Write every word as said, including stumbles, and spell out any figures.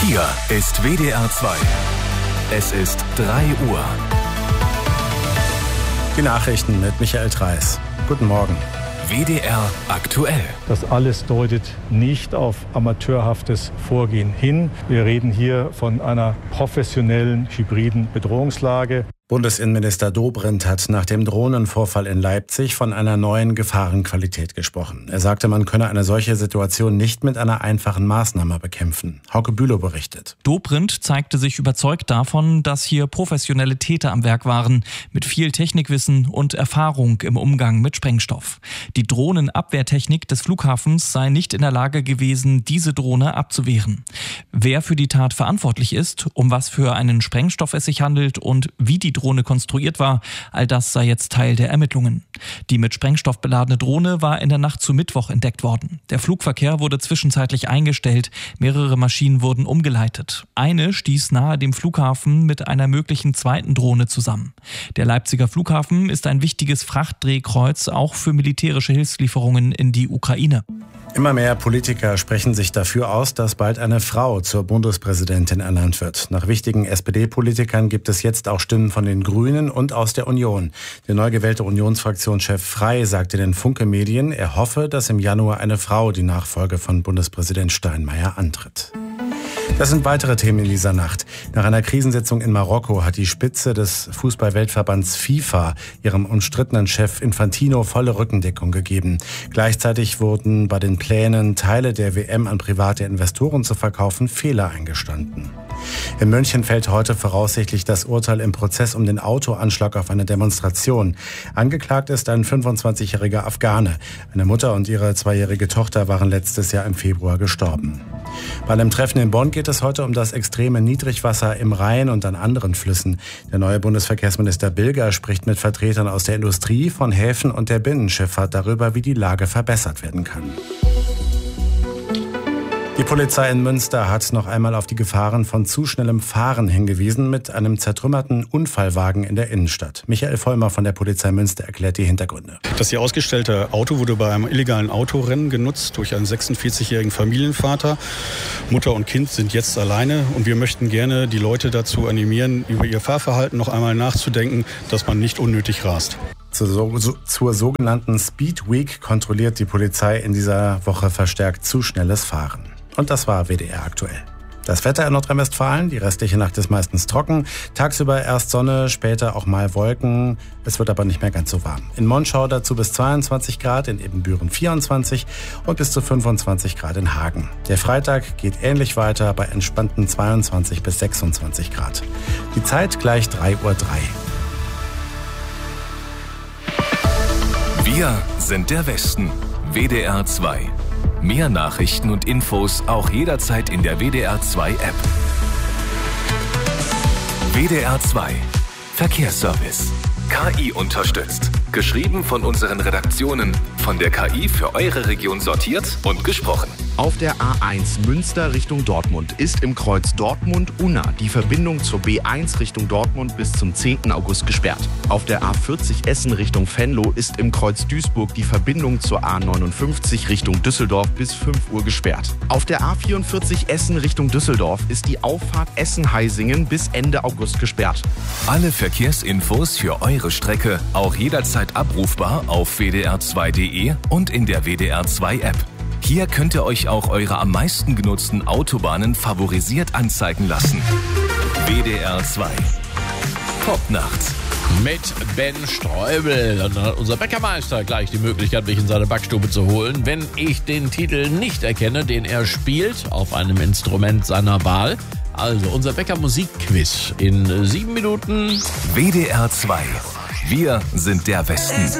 Hier ist W D R zwei. Es ist drei Uhr. Die Nachrichten mit Michael Treis. Guten Morgen. W D R aktuell. Das alles deutet nicht auf amateurhaftes Vorgehen hin. Wir reden hier von einer professionellen, hybriden Bedrohungslage. Bundesinnenminister Dobrindt hat nach dem Drohnenvorfall in Leipzig von einer neuen Gefahrenqualität gesprochen. Er sagte, man könne eine solche Situation nicht mit einer einfachen Maßnahme bekämpfen. Hauke Bülow berichtet. Dobrindt zeigte sich überzeugt davon, dass hier professionelle Täter am Werk waren, mit viel Technikwissen und Erfahrung im Umgang mit Sprengstoff. Die Drohnenabwehrtechnik des Flughafens sei nicht in der Lage gewesen, diese Drohne abzuwehren. Wer für die Tat verantwortlich ist, um was für einen Sprengstoff es sich handelt und wie die Drohne konstruiert war, all das sei jetzt Teil der Ermittlungen. Die mit Sprengstoff beladene Drohne war in der Nacht zu Mittwoch entdeckt worden. Der Flugverkehr wurde zwischenzeitlich eingestellt, mehrere Maschinen wurden umgeleitet. Eine stieß nahe dem Flughafen mit einer möglichen zweiten Drohne zusammen. Der Leipziger Flughafen ist ein wichtiges Frachtdrehkreuz, auch für militärische Hilfslieferungen in die Ukraine. Immer mehr Politiker sprechen sich dafür aus, dass bald eine Frau zur Bundespräsidentin ernannt wird. Nach wichtigen S P D-Politikern gibt es jetzt auch Stimmen von den Grünen und aus der Union. Der neu gewählte Unionsfraktionschef Frey sagte den Funke-Medien, er hoffe, dass im Januar eine Frau die Nachfolge von Bundespräsident Steinmeier antritt. Das sind weitere Themen in dieser Nacht. Nach einer Krisensitzung in Marokko hat die Spitze des Fußball-Weltverbands FIFA ihrem umstrittenen Chef Infantino volle Rückendeckung gegeben. Gleichzeitig wurden bei den Plänen, Teile der W M an private Investoren zu verkaufen, Fehler eingestanden. In München fällt heute voraussichtlich das Urteil im Prozess um den Autoanschlag auf eine Demonstration. Angeklagt ist ein fünfundzwanzigjähriger Afghane. Eine Mutter und ihre zweijährige Tochter waren letztes Jahr im Februar gestorben. Bei einem Treffen in Bonn geht es heute um das extreme Niedrigwasser im Rhein und an anderen Flüssen. Der neue Bundesverkehrsminister Bilger spricht mit Vertretern aus der Industrie, von Häfen und der Binnenschifffahrt darüber, wie die Lage verbessert werden kann. Die Polizei in Münster hat noch einmal auf die Gefahren von zu schnellem Fahren hingewiesen mit einem zertrümmerten Unfallwagen in der Innenstadt. Michael Vollmer von der Polizei Münster erklärt die Hintergründe. Das hier ausgestellte Auto wurde bei einem illegalen Autorennen genutzt durch einen sechsundvierzigjährigen Familienvater. Mutter und Kind sind jetzt alleine und wir möchten gerne die Leute dazu animieren, über ihr Fahrverhalten noch einmal nachzudenken, dass man nicht unnötig rast. Zur, so, zur sogenannten Speed Week kontrolliert die Polizei in dieser Woche verstärkt zu schnelles Fahren. Und das war W D R aktuell. Das Wetter in Nordrhein-Westfalen, die restliche Nacht ist meistens trocken. Tagsüber erst Sonne, später auch mal Wolken. Es wird aber nicht mehr ganz so warm. In Monschau dazu bis zweiundzwanzig Grad, in Ebenbüren vierundzwanzig und bis zu fünfundzwanzig Grad in Hagen. Der Freitag geht ähnlich weiter bei entspannten zweiundzwanzig bis sechsundzwanzig Grad. Die Zeit gleich drei Uhr drei. Wir sind der Westen. W D R zwei. Mehr Nachrichten und Infos auch jederzeit in der W D R zwei App. W D R zwei. Verkehrsservice. K I unterstützt. Geschrieben von unseren Redaktionen. Von der K I für eure Region sortiert und gesprochen. Auf der A eins Münster Richtung Dortmund ist im Kreuz Dortmund-Unna die Verbindung zur B eins Richtung Dortmund bis zum zehnten August gesperrt. Auf der A vierzig Essen Richtung Venlo ist im Kreuz Duisburg die Verbindung zur A neunundfünfzig Richtung Düsseldorf bis fünf Uhr gesperrt. Auf der A vierundvierzig Essen Richtung Düsseldorf ist die Auffahrt Essen-Heisingen bis Ende August gesperrt. Alle Verkehrsinfos für eure Strecke auch jederzeit abrufbar auf w d r zwei punkt d e und in der W D R zwei App. Hier könnt ihr euch auch eure am meisten genutzten Autobahnen favorisiert anzeigen lassen. W D R zwei. Popnacht. Mit Ben Streubel. Dann hat unser Bäckermeister gleich die Möglichkeit, mich in seine Backstube zu holen, wenn ich den Titel nicht erkenne, den er spielt, auf einem Instrument seiner Wahl. Also unser Bäcker-Musik-Quiz in sieben Minuten. W D R zwei. Wir sind der Westen.